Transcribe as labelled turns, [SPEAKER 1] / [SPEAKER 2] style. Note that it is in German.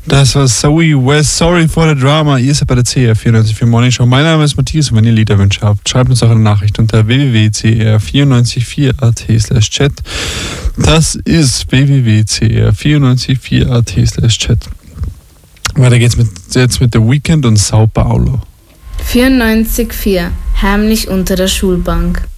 [SPEAKER 1] Das war Zoe West, Sorry for the Drama. Ihr seid bei der CR 94.4 Morning Show. Mein Name ist Matthias und wenn ihr Liederwünsche habt, schreibt uns eure Nachricht unter www.cr944.at/chat. Das ist www.cr944.at/chat. Weiter geht's jetzt mit The Weeknd und Sao Paulo.
[SPEAKER 2] 94.4 Heimlich unter der Schulbank.